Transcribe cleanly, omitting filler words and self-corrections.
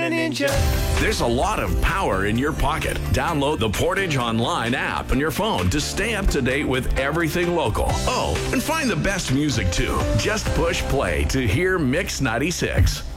and a ninja. There's a lot of power in your pocket. Download the Portage Online app on your phone to stay up to date with everything local. Oh, and find the best music too. Just push play to hear Mix 96.